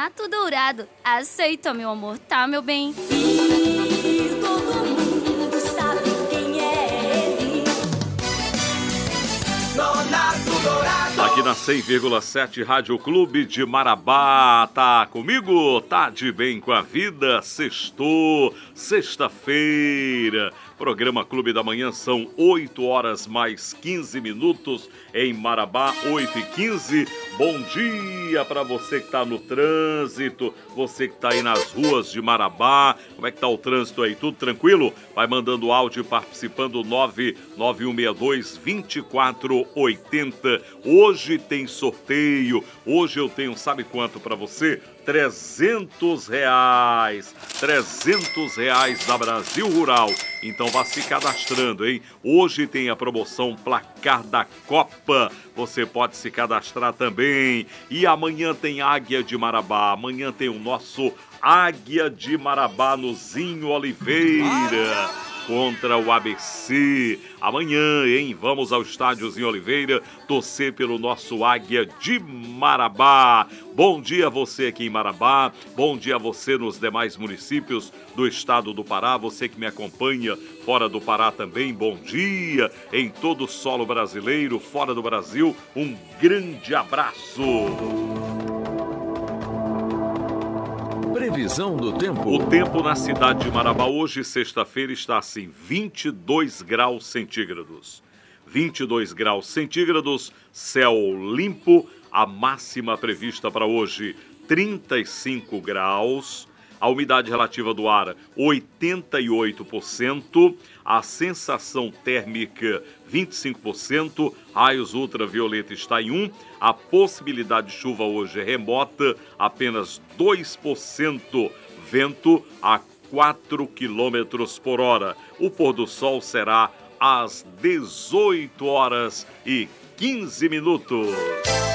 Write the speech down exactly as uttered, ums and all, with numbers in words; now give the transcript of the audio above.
Nonato Dourado. Aceita, meu amor, tá, meu bem? E todo mundo sabe quem é ele. Nonato Dourado. Aqui na cem vírgula sete Rádio Clube de Marabá. Tá comigo? Tá de bem com a vida? Sextou, sexta-feira. Programa Clube da Manhã, são oito horas mais quinze minutos em Marabá, oito e quinze. Bom dia para você que está no trânsito, você que está aí nas ruas de Marabá. Como é que tá o trânsito aí? Tudo tranquilo? Vai mandando áudio participando nove nove um seis dois, dois quatro oito zero. Hoje tem sorteio. Hoje eu tenho, sabe quanto para você? trezentos reais. trezentos reais da Brasil Rural. Então vá se cadastrando, hein? Hoje tem a promoção Placar da Copa. Você pode se cadastrar também. E amanhã tem Águia de Marabá. Amanhã tem o nosso Águia de Marabá no Zinho Oliveira contra o A B C. Amanhã, hein? Vamos ao estádio Zinho Oliveira torcer pelo nosso Águia de Marabá. Bom dia a você aqui em Marabá. Bom dia a você nos demais municípios do estado do Pará. Você que me acompanha fora do Pará também. Bom dia em todo o solo brasileiro, fora do Brasil. Um grande abraço. Previsão do tempo. O tempo na cidade de Marabá hoje, sexta-feira, está assim, vinte e dois graus centígrados. vinte e dois graus centígrados, céu limpo. A máxima prevista para hoje, trinta e cinco graus. A umidade relativa do ar, oitenta e oito por cento. A sensação térmica, vinte e cinco por cento. Raios ultravioleta está em um. A possibilidade de chuva hoje é remota, apenas dois por cento. Vento a quatro quilômetros por hora. O pôr do sol será às dezoito horas e quinze minutos.